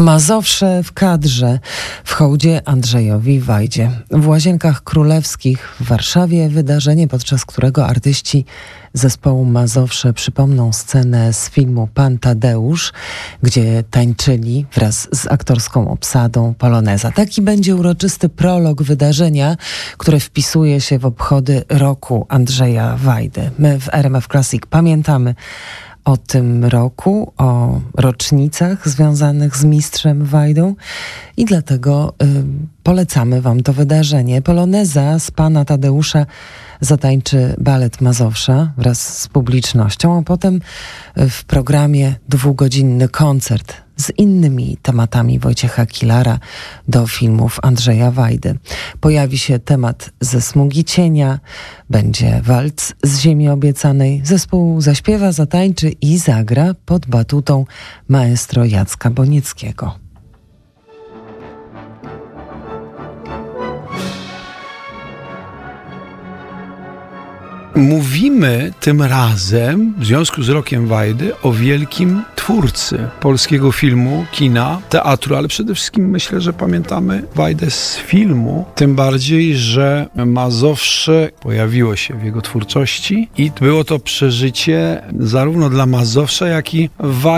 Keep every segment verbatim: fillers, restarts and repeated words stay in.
Mazowsze w kadrze w hołdzie Andrzejowi Wajdzie. W Łazienkach Królewskich w Warszawie wydarzenie, podczas którego artyści zespołu Mazowsze przypomną scenę z filmu Pan Tadeusz, gdzie tańczyli wraz z aktorską obsadą poloneza. Taki będzie uroczysty prolog wydarzenia, które wpisuje się w obchody roku Andrzeja Wajdy. My w R M F Classic pamiętamy o tym roku, o rocznicach związanych z mistrzem Wajdą i dlatego y, polecamy wam to wydarzenie. Poloneza z Pana Tadeusza zatańczy balet Mazowsza wraz z publicznością, a potem w programie dwugodzinny koncert z innymi tematami Wojciecha Kilara do filmów Andrzeja Wajdy. Pojawi się temat ze Smugi Cienia, będzie walc z Ziemi Obiecanej. Zespół zaśpiewa, zatańczy i zagra pod batutą maestro Jacka Bonieckiego. Mówimy tym razem, w związku z rokiem Wajdy, o wielkim twórcy polskiego filmu, kina, teatru, ale przede wszystkim myślę, że pamiętamy Wajdę z filmu, tym bardziej, że Mazowsze pojawiło się w jego twórczości i było to przeżycie zarówno dla Mazowsza, jak i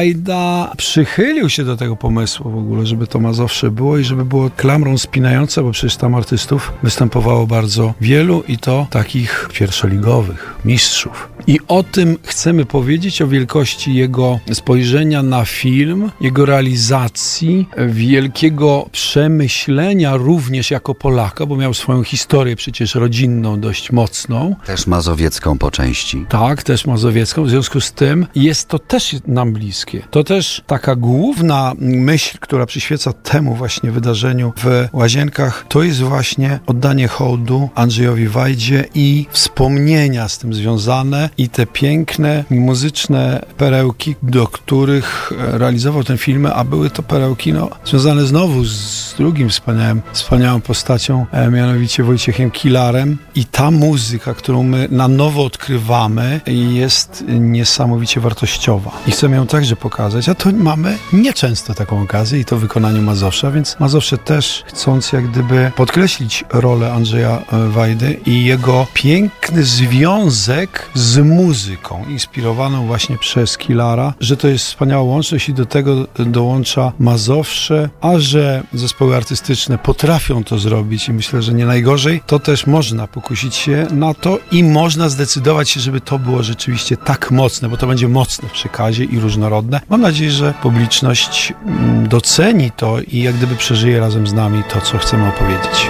Wajda przychylił się do tego pomysłu w ogóle, żeby to Mazowsze było i żeby było klamrą spinające, bo przecież tam artystów występowało bardzo wielu i to takich pierwszoligowych mistrzów. I o tym chcemy powiedzieć, o wielkości jego spojrzenia na film, jego realizacji, wielkiego przemyślenia również jako Polaka, bo miał swoją historię przecież rodzinną dość mocną. Też mazowiecką po części. Tak, też mazowiecką. W związku z tym jest to też nam bliskie. To też taka główna myśl, która przyświeca temu właśnie wydarzeniu w Łazienkach, to jest właśnie oddanie hołdu Andrzejowi Wajdzie i wspomnienia z tym związane i te piękne muzyczne perełki, do których realizował ten film, a były to perełki no, związane znowu z drugim wspaniałym, wspaniałą postacią, e, mianowicie Wojciechem Kilarem. I ta muzyka, którą my na nowo odkrywamy, jest niesamowicie wartościowa. I chcemy ją także pokazać, a to mamy nieczęsto taką okazję i to w wykonaniu Mazowsza, więc Mazowsze też chcąc jak gdyby podkreślić rolę Andrzeja Wajdy i jego piękny związek z muzyką, inspirowaną właśnie przez Kilara, że to jest wspaniała łączność i do tego dołącza Mazowsze, a że zespoły artystyczne potrafią to zrobić i myślę, że nie najgorzej, to też można pokusić się na to i można zdecydować się, żeby to było rzeczywiście tak mocne, bo to będzie mocne w przekazie i różnorodne. Mam nadzieję, że publiczność doceni to i jak gdyby przeżyje razem z nami to, co chcemy opowiedzieć.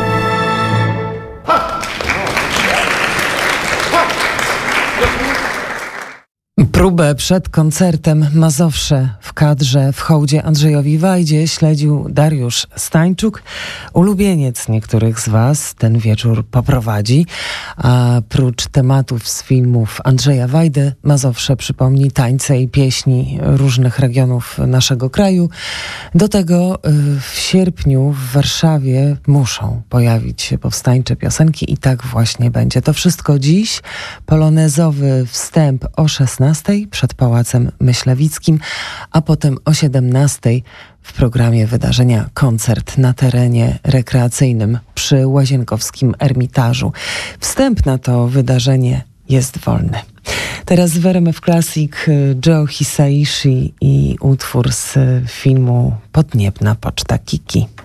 Próbę przed koncertem Mazowsze w kadrze w hołdzie Andrzejowi Wajdzie śledził Dariusz Stańczuk. Ulubieniec niektórych z was ten wieczór poprowadzi, a prócz tematów z filmów Andrzeja Wajdy, Mazowsze przypomni tańce i pieśni różnych regionów naszego kraju. Do tego w sierpniu w Warszawie muszą pojawić się powstańcze piosenki i tak właśnie będzie. To wszystko dziś. Polonezowy wstęp o szesnastej przed Pałacem Myślewickim, a potem o siedemnastej w programie wydarzenia koncert na terenie rekreacyjnym przy Łazienkowskim Ermitażu. Wstęp na to wydarzenie jest wolny. Teraz w R M F Classic Joe Hisaishi i utwór z filmu Podniebna poczta Kiki.